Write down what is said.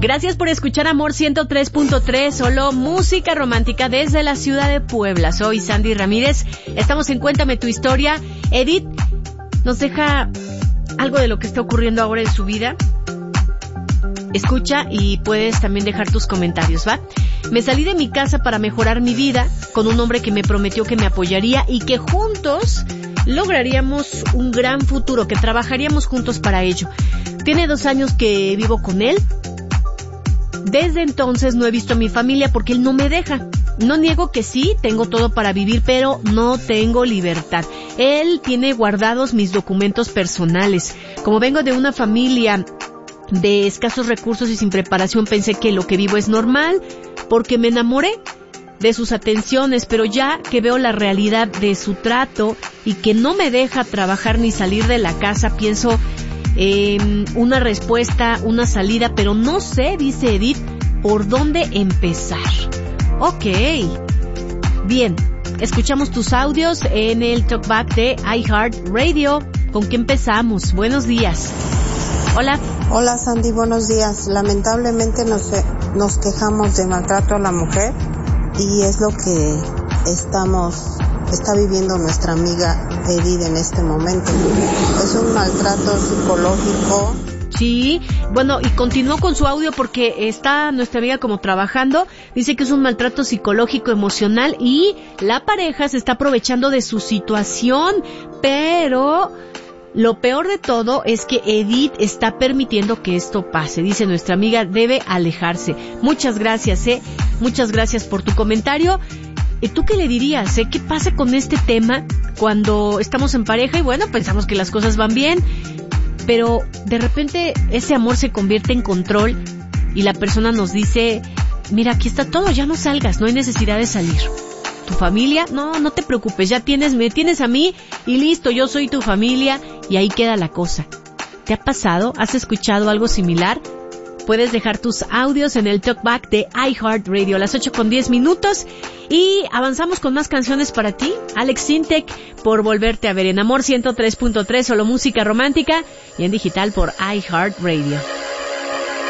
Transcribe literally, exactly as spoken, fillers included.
Gracias por escuchar Amor ciento tres punto tres, solo música romántica desde la ciudad de Puebla. Soy Sandy Ramírez. Estamos en Cuéntame tu historia. Edith nos deja algo de lo que está ocurriendo ahora en su vida. Escucha y puedes también dejar tus comentarios, ¿va? Me salí de mi casa para mejorar mi vida con un hombre que me prometió que me apoyaría y que juntos lograríamos un gran futuro, que trabajaríamos juntos para ello. Tiene dos años que vivo con él. Desde entonces no he visto a mi familia porque él no me deja. No niego que sí, tengo todo para vivir, pero no tengo libertad. Él tiene guardados mis documentos personales. Como vengo de una familia de escasos recursos y sin preparación, pensé que lo que vivo es normal porque me enamoré de sus atenciones, pero ya que veo la realidad de su trato y que no me deja trabajar ni salir de la casa, pienso en eh, una respuesta, una salida, pero no sé, dice Edith, por dónde empezar. Ok, bien, escuchamos tus audios en el Talkback de iHeartRadio. ¿Con qué empezamos? Buenos días. Hola. Hola Sandy, buenos días. Lamentablemente nos, nos quejamos de maltrato a la mujer y es lo que estamos, está viviendo nuestra amiga Edith en este momento. Es un maltrato psicológico. Sí, bueno, y continuó con su audio porque está nuestra amiga como trabajando. Dice que es un maltrato psicológico, emocional y la pareja se está aprovechando de su situación, pero lo peor de todo es que Edith está permitiendo que esto pase. Dice nuestra amiga, debe alejarse. Muchas gracias, eh. Muchas gracias por tu comentario. ¿Y tú qué le dirías, eh? ¿Qué pasa con este tema cuando estamos en pareja y bueno, pensamos que las cosas van bien, pero de repente ese amor se convierte en control y la persona nos dice, mira, aquí está todo, ya no salgas, no hay necesidad de salir? ¿Tu familia? No, no te preocupes, ya tienes, me tienes a mí y listo, yo soy tu familia y ahí queda la cosa. ¿Te ha pasado? ¿Has escuchado algo similar? Puedes dejar tus audios en el Talkback de iHeartRadio a las ocho con diez minutos y avanzamos con más canciones para ti. Alex Sintek por Volverte a Ver en Amor ciento tres punto tres, solo música romántica y en digital por iHeartRadio.